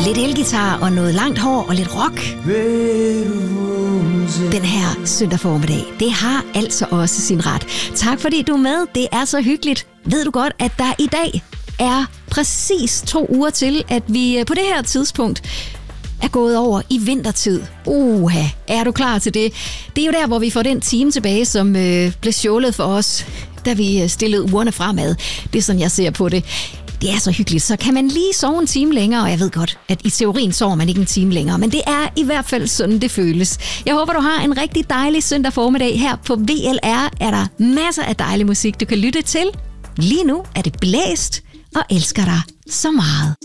lidt elgitar og noget langt hår og lidt rock. Den her søndag formiddag, det har altså også sin ret. Tak fordi du er med, det er så hyggeligt. Ved du godt, at der i dag er præcis 2 uger til, at vi på det her tidspunkt er gået over i vintertid. Er du klar til det? Det er jo der, hvor vi får den time tilbage, som blev stjålet for os, da vi stillede ugerne fremad. Det er sådan, jeg ser på det. Det er så hyggeligt, så kan man lige sove en time længere, og jeg ved godt, at i teorien sover man ikke en time længere, men det er i hvert fald sådan, det føles. Jeg håber, du har en rigtig dejlig søndag formiddag. Her på VLR er der masser af dejlig musik, du kan lytte til. Lige nu er det blæst og elsker dig så meget.